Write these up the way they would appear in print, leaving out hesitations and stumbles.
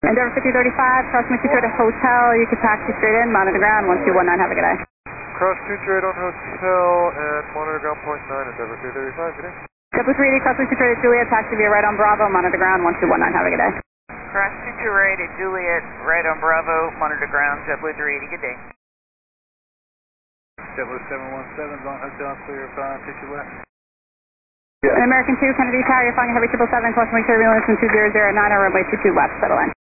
Endeavor 5035, cross me 2 to hotel. You can taxi straight in, monitor ground, 1219, have a good day. Cross 23 on hotel and monitor ground point 9, Endeavor 335, good day. Double 380, cross me 2 to Juliet, taxi via right on Bravo, monitor ground, 1219, have a good day. Cross 22 right at Juliet, right on Bravo, monitor ground, JetBlue 380, good day. JetBlue 717 on hotel, clear 550 left. An American 2, Kennedy Tower, you're flying Heavy 777, crossing turbulence in 2009, runway 22 left, settle in.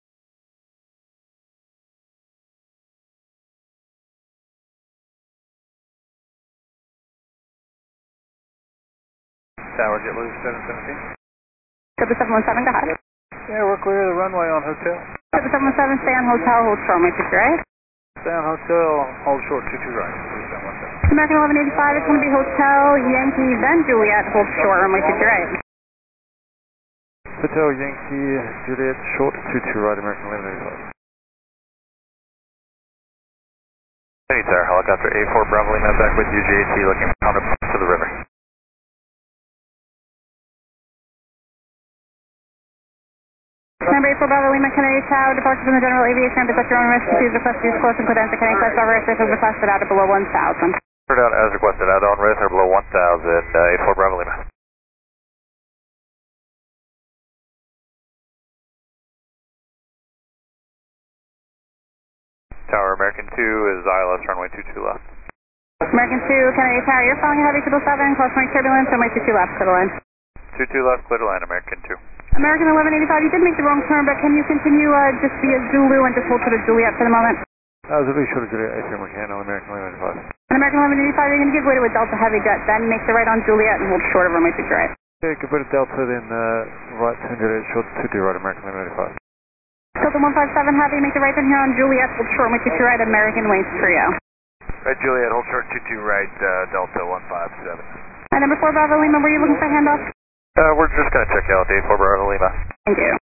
Tower, JetBlue 717. Double 717, go ahead. Yeah, we're clear of the runway on hotel. Double 717, stay on hotel, hold short, runway 22 right. Stay on hotel, hold short, 22 right. American 1185, it's going to be hotel, Yankee, then Juliet, hold short, runway 22 right. Hotel Yankee, Juliet, short, 22 right, American 1185. Hey, sir, helicopter A4 Bravo Lima back with UJT looking for counterparts to the river. Number 84 Bravo Lima, Kennedy Tower, departure from the General Aviation, but at your own risk, please request use close and credential Kennedy Flight Server, if is requested out of below 1,000. Turn out as requested, out on risk or below 1,000, 84 Bravo Lima. Tower, American 2 is ILS runway 22 left. American 2, Kennedy Tower, you're flying Heavy 777, cross point turbulence, runway 22 left, clear to land. 22 left, clear to land, American 2. American 1185, you did make the wrong turn, but can you continue just via Zulu and just hold to the Juliet for the moment? Zulu short of Juliet, A3 Mechano, American 1185. And American 1185, you're going to give way to a Delta Heavy Jet, then make the right on Juliet and hold short of runway 22 right. Yeah, give way to Delta, then right to Juliet, short 22 right, American 1185. Delta 157 Heavy, make the right turn here on Juliet, hold short runway 22 right, American Wings Trio. Right, Juliet, hold short 22 right, Delta 157. And number 4 Bravo Lima, were you looking for handoff? We're just going to check out 84 Bravo Lima. Thank you.